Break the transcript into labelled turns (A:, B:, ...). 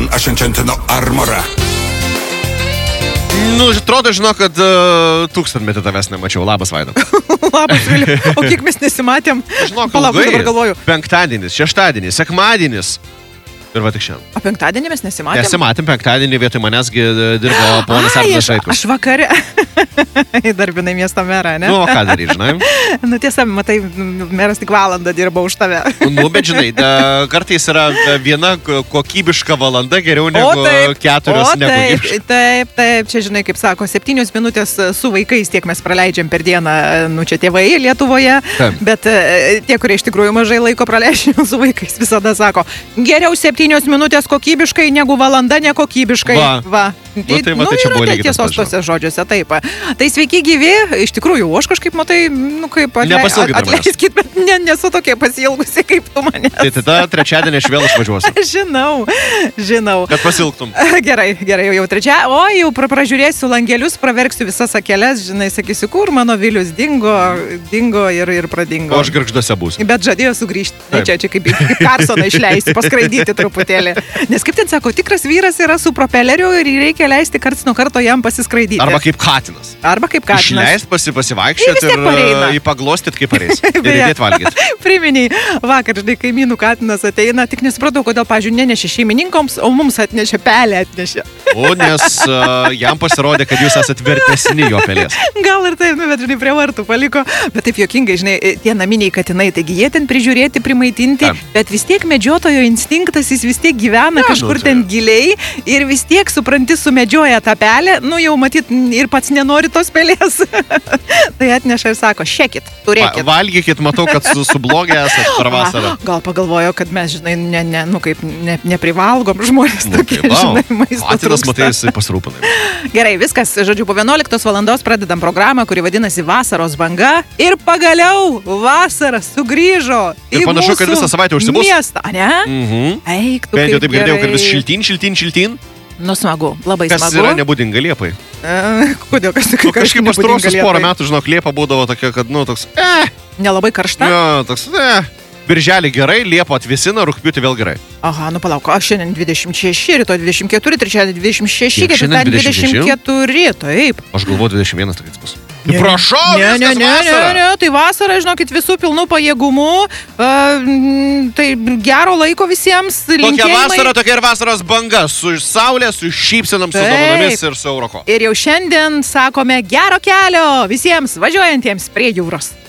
A: Ascendentino armora.
B: Nu, atrodo, žinau, kad 1000 metų tavęs nemačiau. Labas, Vaida.
C: Labas, Viliu. O kiek mes nesimatėm?
B: Žinok,
C: Palauk, dabar galvoju.
B: Penktadienis, šeštadienis, sekmadienis. Ir va tik šiandien.
C: O penktadienį mes nesimatėm?
B: Nesimatėm, penktadienį vietoj manęsgi dirbo ponas Arvydas Vaitkus.
C: Aš vakare įdarbinai miesto merą, ne?
B: Nu, o ką daryti, žinai?
C: Nu, tiesa, matai, meras tik valandą dirba už tave.
B: Nu, bet žinai, kartais yra viena kokybiška valanda geriau negu 4 nekokybiška.
C: Taip, čia žinai, kaip sako, 7 minutės su vaikais tiek mes praleidžiam per dieną, nu, čia tėvai Lietuvoje, bet tie, kurie iš tikrųjų mažai laiko praleidžiam su vaikais, visada sako, geriau 7 minutės kokybiškai negu valanda nekokybiškai.
B: Va. Nu, tai čia buvo lygiai tas
C: tiesos tose žodžiuose, taip. Tai sveiki gyvi, iš tikrųjų, aš kažkaip, matai, nu kaip atleiskit, bet nesu tokia pasilgusi kaip tu manęs.
B: Tai tada trečiadienį aš vėl išvažiuosiu.
C: Žinau.
B: Kad pasilgtum.
C: Gerai, jau trečia. O, jau pražiūrėsiu langelius, praverksiu visas akeles, žinai, sakysiu, kur mano Vilius dingo ir pradingo.
B: O aš Gargžduose būsiu. Bet
C: žadėjo sugrįžti. Čia kaip Karsoną išleisti, paskraidyti truputėlį. Nes kaip ten sako, tikras vyras yra su propeleriu ir reikia leisti karts nuo karto jam pasiskraidyti.
B: Arba kaip katinas. Išleist, pasivaikščioti ir paglostyt, kaip pareis. Ir įdėt valgyti.
C: Priminiai, vakar, žinai, kaimynų katinas ateina, tik nesupratau, kodėl, pavyzdžiui, nenešė šeimininkoms, o mums atnešė pelę atnešė.
B: O, nes jam pasirodė, kad jūs esat vertesni jo pelės.
C: Gal ir taip, bet, žinai, prie vartų paliko. Bet taip juokingai, žinai, tie naminiai katinai, taigi jie ten prižiūrėti, primaitinti, bet vis tiek medžiotojo instinktas, jis vis tiek gyvena kažkur ten giliai ir vis tiek, supranti, sumedžioja tą pelę, nu jau matyt ir pats nenori tos pelės. Tai atneša ir sako, šekit, turėkit.
B: Valgykit, matau, kad sublogęs per vasarą.
C: Gal pagalvojo, kad mes, žinai, neprivalgom žmonės tokie, žinai, maisto trūksta.
B: Patinas, matai, jisai pasirūpinai.
C: Gerai, viskas, žodžiu, po 11 valandos pradedam programą, kuri vadinasi Vasaros banga ir pagaliau vasara sugrįžo į mūsų
B: panašu, kad visą savaitę užsibus
C: miestą, ne? Eik, tu
B: bent jau taip girdėjau, kad vis šiltin.
C: Nu, smagu, labai smagu.
B: Kas yra nebūdinga Liepai?
C: Kodėl
B: kažkaip pastarosius porą metų, žinok, Liepa būdavo tokia, kad, nu, toks,
C: nelabai karšta?
B: Jo, toks, Birželį gerai, Liepa atvėsina, rugpjūtį vėl gerai.
C: Aha, nu palauk, aš šiandien 26, rytoj 24, trečiadienį 26, ketvirtadienį 24, taip.
B: Aš galvoju 21 tokiais bus. Prašau, viskas vasara.
C: Ne, tai vasara, žinokit, visų pilnų pajėgumų, tai gero laiko visiems, linkėjimai.
B: Tokia vasara, tokia ir vasaros banga, su saulė, su šypsenam, su dovanomis ir su Euroko.
C: Ir jau šiandien sakome gero kelio visiems važiuojantiems prie jūros.